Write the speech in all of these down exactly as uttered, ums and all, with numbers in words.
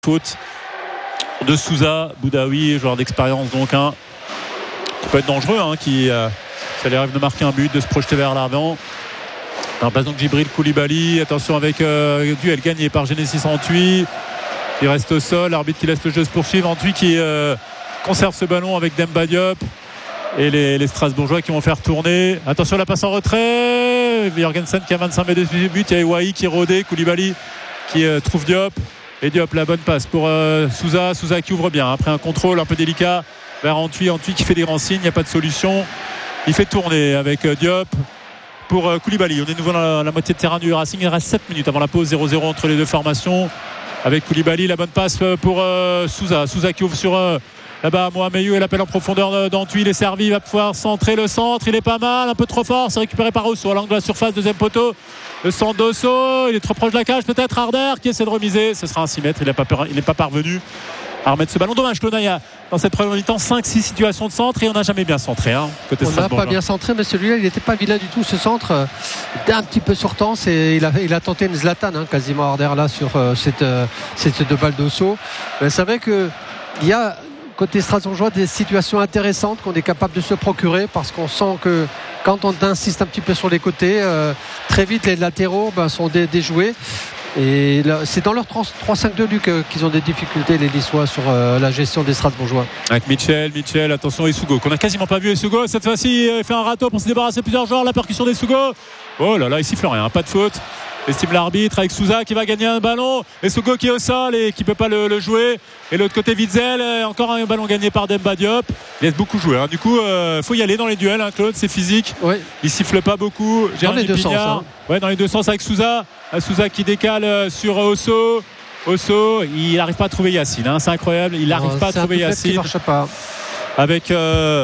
Faute de Souza, Boudaoui, joueur d'expérience donc hein, qui peut être dangereux, hein, qui euh, ça lui arrive de marquer un but, de se projeter vers l'avant. En place donc Djibril Koulibaly, attention avec euh, duel gagné par Genesis Antwi, il reste au sol, l'arbitre qui laisse le jeu se poursuivre, Antwi qui euh, conserve ce ballon avec Demba Diop et les, les Strasbourgeois qui vont faire tourner. Attention la passe en retrait, Jorgensen qui a vingt-cinq mètres de but, il y a Ewaï qui est rodé, Koulibaly qui euh, trouve Diop. Et Diop, la bonne passe pour euh, Souza. Souza qui ouvre bien après un contrôle un peu délicat vers Antwi. Antwi qui fait des grands signes, il n'y a pas de solution. Il fait tourner avec euh, Diop pour euh, Koulibaly. On est nouveau dans la, la moitié de terrain du Racing. Il reste sept minutes avant la pause, zéro zéro entre les deux formations. Avec Koulibaly, la bonne passe pour euh, Souza. Souza qui ouvre sur euh, là-bas Mohamedou et l'appel en profondeur d'Antwi. Il est servi, il va pouvoir centrer le centre. Il est pas mal, un peu trop fort. C'est récupéré par Osso à l'angle de la surface, deuxième poteau. Le centre d'Osso, il est trop proche de la cage, peut-être Harder qui essaie de remiser. Ce sera un six mètres, il n'est pas, pas parvenu à remettre ce ballon. Dommage, Claude, il y a dans cette première mi-temps cinq six situations de centre et on n'a jamais bien centré. Hein, côté on n'a pas bien centré, mais celui-là, il n'était pas vilain du tout. Ce centre, il était un petit peu sur temps. C'est, il, a, il a tenté une Zlatan, hein, quasiment Harder là sur euh, cette, euh, cette deux balles d'Osso. Mais c'est vrai qu'il y a côté strasbourgeois des situations intéressantes qu'on est capable de se procurer parce qu'on sent que quand on insiste un petit peu sur les côtés, euh, très vite les latéraux ben, sont dé- déjoués. Et là, c'est dans leur trois cinq deux Luc qu'ils ont des difficultés les Niçois sur euh, la gestion des Strasbourgeois. Avec Mitchell, Mitchell, attention Isugo qu'on a quasiment pas vu. Isugo cette fois-ci il fait un râteau pour se débarrasser de plusieurs joueurs. La percussion d'Isugo. Oh là là, il siffle rien, pas de faute. Estime l'arbitre avec Souza qui va gagner un ballon et Sougo qui est au sol et qui peut pas le, le jouer. Et l'autre côté Witzel, encore un ballon gagné par Demba Diop. Il laisse beaucoup jouer, hein. Du coup euh, faut y aller dans les duels, hein, Claude, c'est physique. Oui. Il siffle pas beaucoup. Dans les deux Pignard. sens, hein. Ouais, dans les deux sens avec Souza. Souza qui décale sur Osso. Osso, il n'arrive pas à trouver Yacine, hein. C'est incroyable, il n'arrive pas à trouver Yacine. Marche pas. Avec euh,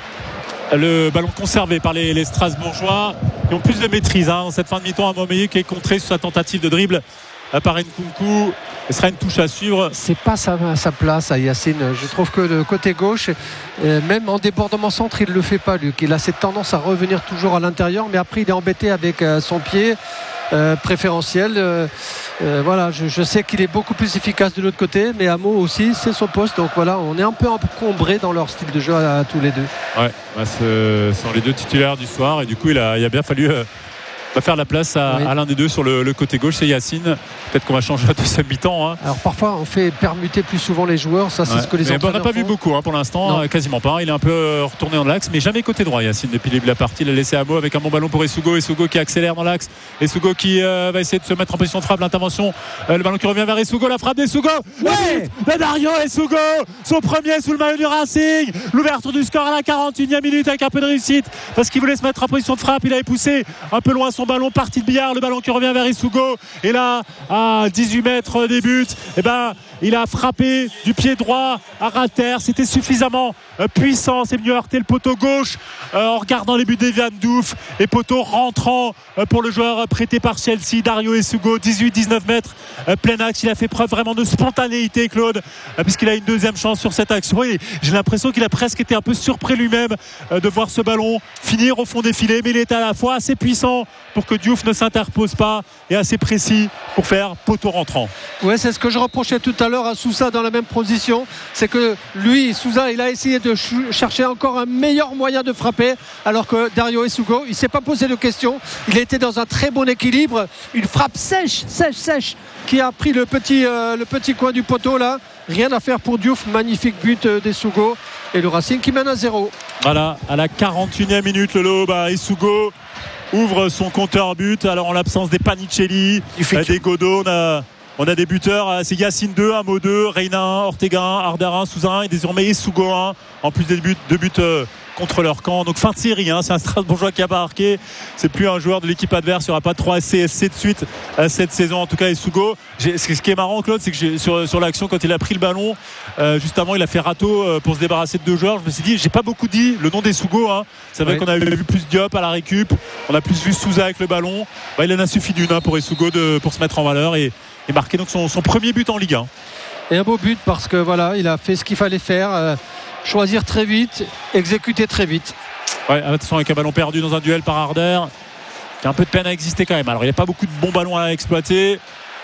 le ballon conservé par les, les Strasbourgeois qui ont plus de maîtrise, hein, dans cette fin de mi-temps. À Mohamedou qui est contré sur sa tentative de dribble par Nkunku. Ce sera une touche à suivre. C'est pas sa, sa place à Yacine. Je trouve que le côté gauche, euh, même en débordement centre, il ne le fait pas, Luc. Il a cette tendance à revenir toujours à l'intérieur, mais après il est embêté avec euh, son pied euh, préférentiel. Euh, euh, voilà, je, je sais qu'il est beaucoup plus efficace de l'autre côté, mais Amo aussi, c'est son poste. Donc voilà, on est un peu encombré dans leur style de jeu à, à tous les deux. Ouais, bah ce sont les deux titulaires du soir et du coup il a, il a bien fallu euh, faire la place à, oui. à l'un des deux sur le, le côté gauche, c'est Yacine. Peut-être qu'on va changer à deuxième mi-temps, hein. Alors parfois on fait permuter plus souvent les joueurs, ça c'est ouais. ce que les entraîneurs on n'a pas font. vu beaucoup, hein, pour l'instant, euh, quasiment pas. Il est un peu euh, retourné dans l'axe, mais jamais côté droit Yacine depuis le début de la partie. Il a laissé Amo avec un bon ballon pour Isugo. Isugo qui accélère dans l'axe. Isugo qui euh, va essayer de se mettre en position de frappe. L'intervention, euh, le ballon qui revient vers Isugo, la frappe d'Isugo. Ouais de Dario Isugo, son premier sous le maillot du Racing. L'ouverture du score à la quarante-et-unième minute avec un peu de réussite parce qu'il voulait se mettre en position de frappe. Il avait poussé un peu loin son ballon, partie de billard. Le ballon qui revient vers Isugo et là à dix-huit mètres des buts, et ben il a frappé du pied droit à ras de terre. C'était suffisamment euh, puissant. C'est venu heurter le poteau gauche euh, en regardant les buts d'Evian Diouf et poteau rentrant euh, pour le joueur prêté par Chelsea, Dario Isugo. Dix-huit dix-neuf mètres euh, plein axe. Il a fait preuve vraiment de spontanéité, Claude, euh, puisqu'il a une deuxième chance sur cette action et j'ai l'impression qu'il a presque été un peu surpris lui-même euh, de voir ce ballon finir au fond des filets, mais il était à la fois assez puissant pour que Diouf ne s'interpose pas et assez précis pour faire poteau rentrant. Ouais, c'est ce que je reprochais tout à l'heure à Souza dans la même position, c'est que lui, Souza, il a essayé de ch- chercher encore un meilleur moyen de frapper, alors que Dario Isugo, il ne s'est pas posé de questions. Il était dans un très bon équilibre, une frappe sèche, sèche, sèche, qui a pris le petit, euh, le petit coin du poteau là. Rien à faire pour Diouf, magnifique but euh, d'Isugo et le Racing qui mène à zéro. Voilà, à la quarante-et-unième minute, le bah, Isugo ouvre son compteur but. Alors en l'absence des Panicelli, des Godot, on a, on a des buteurs, c'est Yacine deux, Amo deux, Reina un, Ortega un, Harder un, Souza un et désormais Isugo un, en plus des buts, deux buts euh, contre leur camp. Donc fin de série, hein, c'est un Strasbourgeois qui a marqué, c'est plus un joueur de l'équipe adverse, il n'y aura pas trois C S C de suite euh, cette saison, en tout cas Isugo. J'ai, ce qui est marrant, Claude, c'est que j'ai, sur, sur l'action, quand il a pris le ballon, euh, juste avant il a fait râteau euh, pour se débarrasser de deux joueurs. Je me suis dit, j'ai pas beaucoup dit le nom d'Isugo, hein. C'est vrai ouais. qu'on a vu plus Diop à la récup, on a plus vu Souza avec le ballon, bah, il en a suffi d'une, hein, pour Isugo de, pour se mettre en valeur et, et marquer donc son, son premier but en Ligue un. Et un beau but parce que voilà, il a fait ce qu'il fallait faire, euh, choisir très vite, exécuter très vite. Ouais, attention avec un ballon perdu dans un duel par Harder, qui a un peu de peine à exister quand même. Alors il n'y a pas beaucoup de bons ballons à exploiter.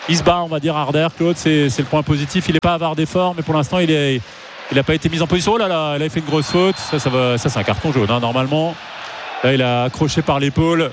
il se bat, on va dire, Harder. Claude, c'est, c'est le point positif. Il n'est pas avare d'effort, mais pour l'instant, il est, il n'a pas été mis en position. Oh là là, là, il fait une grosse faute. Ça, ça, va, ça c'est un carton jaune, hein, normalement. Là, il a accroché par l'épaule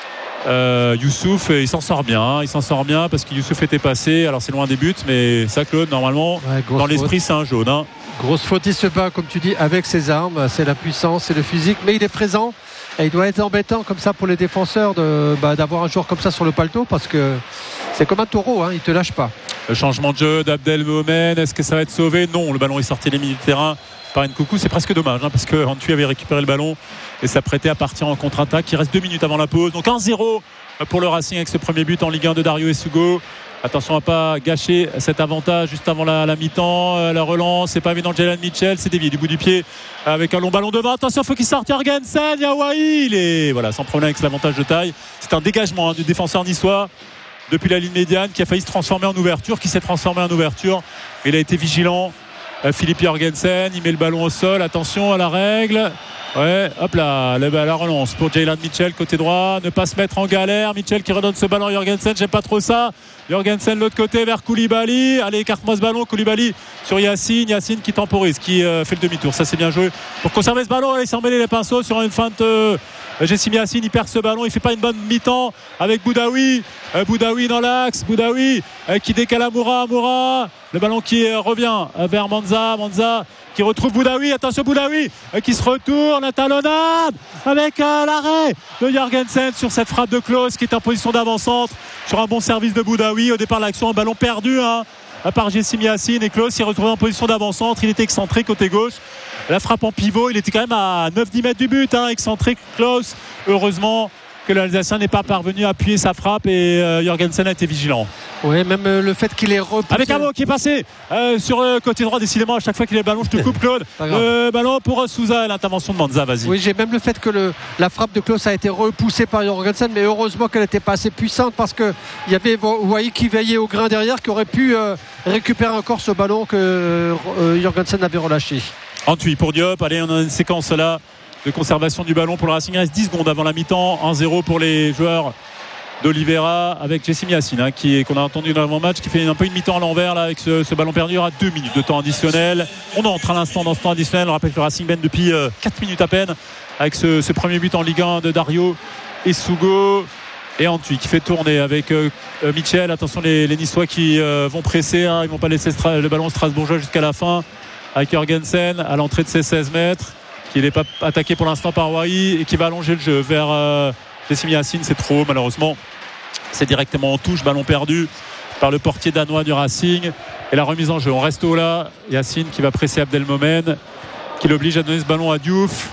euh, Youssouf, et il s'en sort bien. Hein, il s'en sort bien parce que Youssouf était passé. Alors, c'est loin des buts, mais ça, Claude, normalement, ouais, dans l'esprit, c'est un jaune. Hein. Grosse faute, il se bat, comme tu dis, avec ses armes. C'est la puissance, c'est le physique, mais il est présent. Et il doit être embêtant comme ça pour les défenseurs de, bah, d'avoir un joueur comme ça sur le paletot, parce que c'est comme un taureau, hein, il ne te lâche pas. Le changement de jeu d'Abdelmomen, est-ce que ça va être sauvé? Non, le ballon est sorti des milieux de terrain par Nkoukou. C'est presque dommage, hein, parce que Antui avait récupéré le ballon et s'apprêtait à partir en contre-attaque. Il reste deux minutes avant la pause, donc un zéro pour le Racing avec ce premier but en Ligue un de Dario Essugo. Attention à ne pas gâcher cet avantage juste avant la, la mi-temps. Euh, la relance, c'est pas évident. Jalen Mitchell, c'est dévié du bout du pied avec un long ballon devant. Attention, il faut qu'il sorte. Jorgensen, Yawaï, il est voilà, sans problème avec l'avantage de taille. C'est un dégagement, hein, du défenseur niçois depuis la ligne médiane qui a failli se transformer en ouverture, qui s'est transformé en ouverture. Il a été vigilant. Euh, Philippe Jorgensen, il met le ballon au sol. Attention à la règle. Ouais, hop là, la, la relance pour Jalen Mitchell côté droit, ne pas se mettre en galère. Mitchell qui redonne ce ballon à Jorgensen, j'aime pas trop ça. Jorgensen l'autre côté vers Koulibaly, allez, écarte-moi ce ballon. Koulibaly sur Yacine, Yacine qui temporise, qui euh, fait le demi-tour, ça c'est bien joué pour conserver ce ballon. Allez, s'en mêler les pinceaux sur une feinte. Euh, Jessim Yacine, il perd ce ballon, il fait pas une bonne mi-temps avec Boudaoui. euh, Boudaoui dans l'axe, Boudaoui euh, qui décale à Moura, Moura, le ballon qui euh, revient euh, vers Manza, Manza qui retrouve Boudaoui, attention Boudaoui euh, qui se retourne, la talonnade avec euh, l'arrêt de Jorgensen sur cette frappe de Klose qui est en position d'avant-centre sur un bon service de Boudaoui. Au départ de l'action, un ballon perdu, hein, par Jessim Yacine, et Klose s'est retrouvé en position d'avant-centre. Il était excentré côté gauche, la frappe en pivot, il était quand même à neuf dix mètres du but, hein, excentré Klose. Heureusement que l'Alsacien n'est pas parvenu à appuyer sa frappe, et euh, Jorgensen a été vigilant. Oui, même euh, le fait qu'il est repoussé. Avec un mot qui est passé euh, sur le côté droit, décidément, à chaque fois qu'il a le ballon, je te coupe, Claude. Le ballon pour Souza, l'intervention de Manza, vas-y. Oui, j'ai même le fait que le, la frappe de Klose a été repoussée par Jorgensen, mais heureusement qu'elle n'était pas assez puissante, parce qu'il y avait Wai qui veillait au grain derrière, qui aurait pu euh, récupérer encore ce ballon que euh, Jorgensen avait relâché. Antui pour Diop, allez, on a une séquence là de conservation du ballon pour le Racing. Il reste dix secondes avant la mi-temps, un zéro pour les joueurs d'Oliveira avec Jessim Yacine, hein, qui, qu'on a entendu dans l'avant-match, qui fait un peu une mi-temps à l'envers là, avec ce, ce ballon perdu. Il y aura deux minutes de temps additionnel. On entre à l'instant dans ce temps additionnel. On rappelle que le Racing mène depuis euh, quatre minutes à peine avec ce, ce premier but en Ligue un de Dario Essugo. Et Antui qui fait tourner avec euh, Mitchell. Attention les, les Niçois qui euh, vont presser, hein, ils ne vont pas laisser Stra- le ballon strasbourgeois jusqu'à la fin avec Jorgensen à l'entrée de ses seize mètres, qui n'est pas attaqué pour l'instant par Wai et qui va allonger le jeu vers euh, Jessim Yacine. C'est trop, malheureusement, c'est directement en touche, ballon perdu par le portier danois du Racing. Et la remise en jeu, on reste au là, Yacine qui va presser Abdelmomen, qui l'oblige à donner ce ballon à Diouf.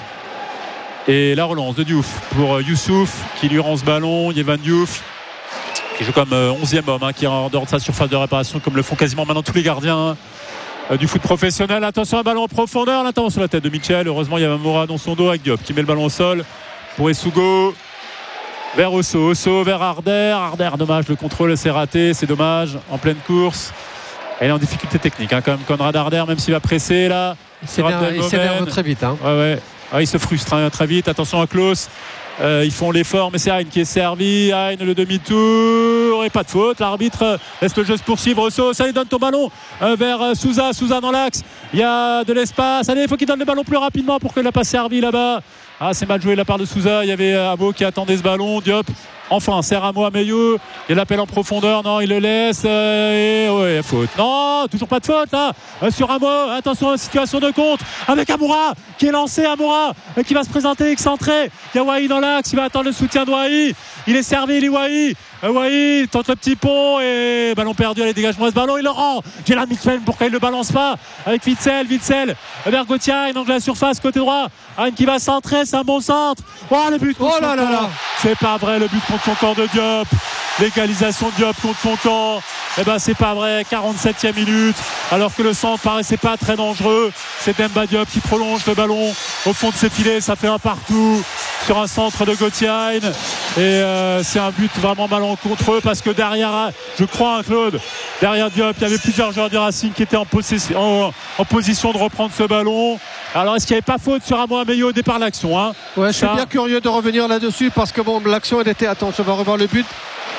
Et la relance de Diouf pour Youssouf qui lui rend ce ballon. Yévan Diouf qui joue comme onzième homme, hein, qui est en dehors de sa surface de réparation, comme le font quasiment maintenant tous les gardiens, hein, du foot professionnel. Attention, un ballon en profondeur, l'intervention sur la tête de Mitchell. Heureusement il y avait Moura dans son dos avec Diop qui met le ballon au sol pour Essugo vers Osso, Osso vers Harder. Harder, dommage, le contrôle s'est raté, c'est dommage, en pleine course. Elle est en difficulté technique, hein, quand même, Conrad Harder, même s'il va presser là. Il s'énerve très vite, hein. Ouais, ouais. Ah, il se frustre, hein, très vite. Attention à Klose. Euh, ils font l'effort, mais c'est Hein qui est servi. Hein, le demi-tour et pas de faute. L'arbitre laisse le jeu se poursuivre. Osso, ça, il donne ton ballon euh, vers euh, Souza. Souza dans l'axe. Il y a de l'espace. Allez, il faut qu'il donne le ballon plus rapidement pour qu'il n'a pas servi là-bas. Ah, c'est mal joué de la part de Souza. Il y avait Abo qui attendait ce ballon. Diop, enfin, sert à moi Meilleux. Il y a l'appel en profondeur. Non, il le laisse. Euh, et ouais, faute. Non, toujours pas de faute là. Euh, sur Amo. Attention, situation de contre avec Amoura qui est lancé. Amoura euh, qui va se présenter excentré. Il y a Wai dans l'axe. Il va attendre le soutien de Wai. Il est servi, il est Wai. Euh, Wai tente le petit pont et ballon perdu. Allez, dégage-moi ce ballon. Il le rend. J'ai la Mitchell pour qu'il ne le balance pas. Avec Witzel. Witzel vers Gauthier. Une angle à la surface côté droit. Hein qui va centrer. C'est un bon centre. Oh, le but contre oh là son là camp. là. C'est pas vrai, le but contre son camp de Diop. L'égalisation de Diop contre son camp. Eh ben c'est pas vrai. quarante-septième minute. Alors que le centre paraissait pas très dangereux. C'est Demba Diop qui prolonge le ballon au fond de ses filets. Ça fait un partout sur un centre de Gauthier. Et euh, c'est un but vraiment malencontreux parce que derrière, je crois, hein, Claude, derrière Diop, il y avait plusieurs joueurs du Racing qui étaient en, possession, en, en position de reprendre ce ballon. Alors est-ce qu'il n'y avait pas faute sur Amo Ameyo au départ de l'action, hein? Ouais, je suis bien curieux de revenir là-dessus parce que bon, l'action elle était. Attends, je vais revoir le but.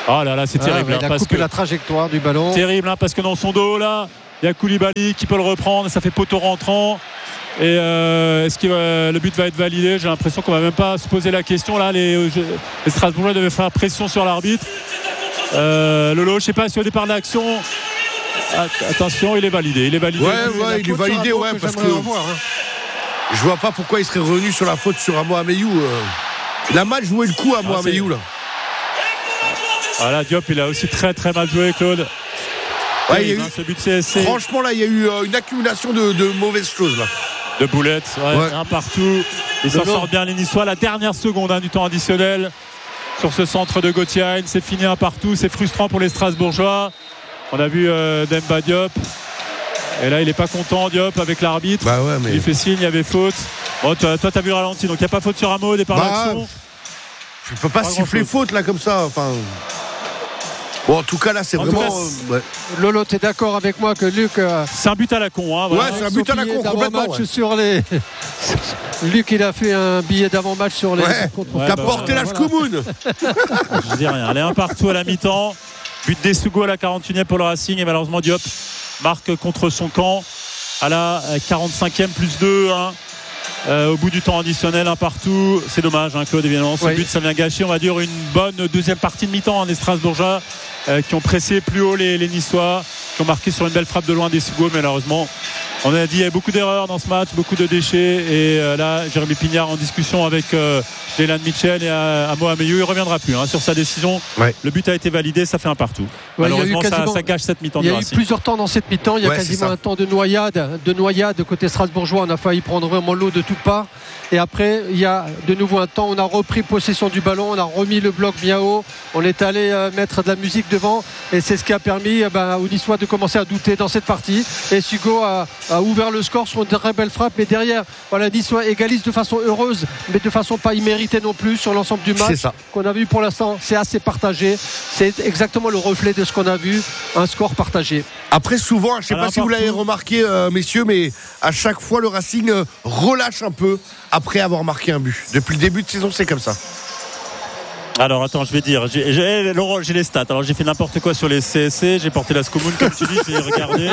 Oh là là, c'est ah, terrible. Hein, il a parce coupé que... la trajectoire du ballon. Terrible, hein, parce que dans son dos, là, il y a Koulibaly qui peut le reprendre. Ça fait poteau rentrant. Et euh, est-ce que euh, le but va être validé? J'ai l'impression qu'on va même pas se poser la question. Là, les, les Strasbourgeois devaient faire pression sur l'arbitre. Euh, Lolo, je sais pas si au départ de l'action. Attention, il est validé. Il est validé. Ouais, ouais, il est validé, ouais, que parce que revoir, hein. Je vois pas pourquoi il serait revenu sur la faute sur Amo Ameyou. Euh. Il a mal joué le coup à Amo ah, Ameyou, là. Voilà, Diop, il a aussi très très mal joué, Claude. Ouais, il y a eu, hein, ce but C S C. Franchement, là, il y a eu euh, une accumulation de, de mauvaises choses, là. De boulettes, ouais, ouais. Un partout. Ils s'en sortent bien les Niçois. La dernière seconde hein, du temps additionnel sur ce centre de Gauthier. C'est fini un partout. C'est frustrant pour les Strasbourgeois. On a vu euh, Demba Diop. Et là, il n'est pas content, Diop, avec l'arbitre. Bah ouais, mais... Il fait signe, il y avait faute. Bon, toi, tu as vu le ralenti, donc il n'y a pas faute sur Amo au départ bah, d'action. Je ne peux pas, pas siffler faute, là, comme ça. Enfin. Bon, en tout cas, là, c'est en vraiment. Cas, c'est... Ouais. Lolo, tu es d'accord avec moi que Luc. Euh... C'est un but à la con, hein. Voilà. Ouais, c'est un but à la con, complètement. Match ouais. sur les... Luc, il a fait un billet d'avant-match sur les. Ouais. Ouais, T'as bah, porté bah, la Scoumoun. Voilà. Je dis rien. Allez, un partout à la mi-temps. But d'Essougo à la quarante-et-unième pour le Racing. Et malheureusement, Diop marque contre son camp à la quarante-cinquième plus deux. Hein. Euh, au bout du temps additionnel, un partout. C'est dommage, hein, Claude, évidemment. Ce oui. but, ça vient gâcher, on va dire, une bonne deuxième partie de mi-temps. Hein, des Strasbourgeois euh, qui ont pressé plus haut les, les Niçois, qui ont marqué sur une belle frappe de loin des Sougo. Malheureusement, on a dit il y a beaucoup d'erreurs dans ce match, beaucoup de déchets. Et euh, là, Jérémy Pignard en discussion avec euh, Leland Mitchell et euh, Amo Ameyou. Il ne reviendra plus hein, sur sa décision. Ouais. Le but a été validé, ça fait un partout. Ouais, malheureusement, quasiment, ça, ça gâche cette mi-temps. Il y a eu plusieurs temps dans cette mi-temps. Il y a ouais, quasiment un temps de noyade, de noyade côté strasbourgeois. On a failli prendre vraiment l'eau de toutes parts. Et après, il y a de nouveau un temps. On a repris possession du ballon. On a remis le bloc bien haut. On est allé euh, mettre de la musique devant. Et c'est ce qui a permis euh, ben, aux Niçois de commencer à douter dans cette partie. Et Sugo a, a ouvert le score sur une très belle frappe. Mais derrière, voilà, Niçois égalise de façon heureuse, mais de façon pas imméritée non plus sur l'ensemble du match. C'est ça. Qu'on a vu pour l'instant, c'est assez partagé. C'est exactement le reflet de ce qu'on a vu. Un score partagé. Après, souvent, je ne sais Alors, pas si vous l'avez remarqué, euh, messieurs, mais à chaque fois, le Racing euh, relâche un peu après avoir marqué un but. Depuis le début de saison, c'est comme ça. Alors attends, je vais dire, j'ai, j'ai, Laurent, j'ai les stats. Alors j'ai fait n'importe quoi sur les C S C, j'ai porté la Scoumoun comme tu dis, j'ai regardé.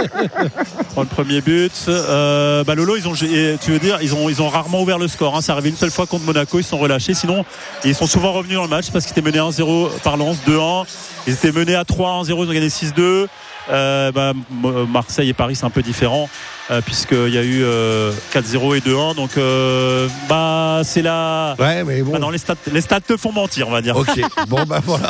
Pour le premier but, euh, bah Lolo, ils ont, tu veux dire, ils ont, ils ont rarement ouvert le score. Hein. Ça arrivé une seule fois contre Monaco, ils se sont relâchés. Sinon, ils sont souvent revenus dans le match parce qu'ils étaient menés un zéro par Lens, deux un. Ils étaient menés à trois un zéro, ils ont gagné six deux. Euh, bah, Marseille et Paris, c'est un peu différent. Euh, puisqu'il y a eu euh, quatre zéro et deux un, donc euh, bah c'est la ouais mais bon bah non, les stats les stats te font mentir, on va dire. Ok, bon bah voilà.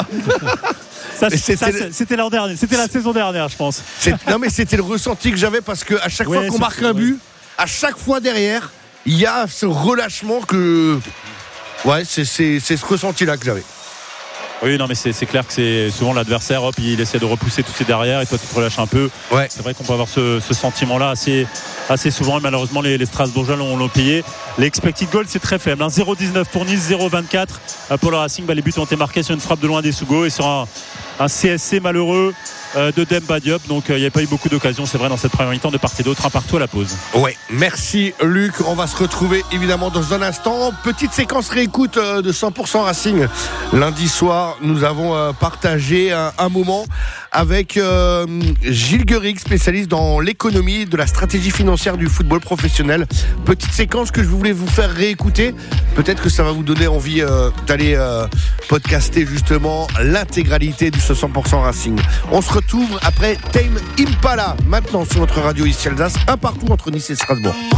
Ça, c'était, ça, le... c'était l'an dernier, c'était la saison dernière, je pense. C'est... non mais c'était le ressenti que j'avais parce que à chaque ouais, fois qu'on marque un but, ouais. à chaque fois derrière, il y a ce relâchement que ouais c'est c'est c'est ce ressenti là que j'avais. Oui, non, mais c'est, c'est clair que c'est souvent l'adversaire, hop, il essaie de repousser tout ses derrière et toi tu te relâches un peu. Ouais. C'est vrai qu'on peut avoir ce, ce sentiment-là assez, assez souvent et malheureusement les, les Strasbourgeois l'ont, l'ont payé. L'expected goal, c'est très faible, hein. zéro virgule dix-neuf pour Nice, zéro virgule vingt-quatre pour le Racing. Bah, les buts ont été marqués sur une frappe de loin des Sougo et sur un, un C S C malheureux euh, de Demba Diop. Donc il euh, n'y a pas eu beaucoup d'occasions, c'est vrai, dans cette première mi-temps de part et d'autre, un partout à la pause. Ouais, merci Luc. On va se retrouver évidemment dans un instant. Petite séquence réécoute euh, de cent pour cent Racing. Lundi soir, nous avons euh, partagé un, un moment avec euh, Gilles Gueric, spécialiste dans l'économie de la stratégie financière du football professionnel. Petite séquence que je voulais vous faire réécouter. Peut-être que ça va vous donner envie euh, d'aller euh, podcaster justement l'intégralité du cent pour cent Racing. On se retrouve après Tame Impala, maintenant sur notre radio ici Alsace, un partout entre Nice et Strasbourg.